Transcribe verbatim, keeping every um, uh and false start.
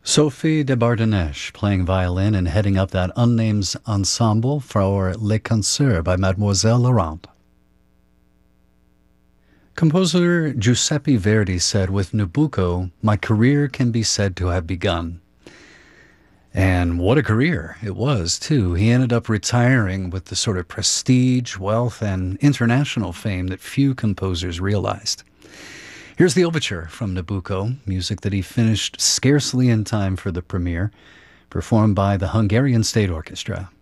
Sophie de Bardèche playing violin and heading up that unnamed ensemble for Les Concerts by Mademoiselle Laurent. Composer Giuseppe Verdi said, "With Nabucco, my career can be said to have begun." And what a career it was, too. He ended up retiring with the sort of prestige, wealth, and international fame that few composers realized. Here's the overture from Nabucco, music that he finished scarcely in time for the premiere, performed by the Hungarian State Orchestra.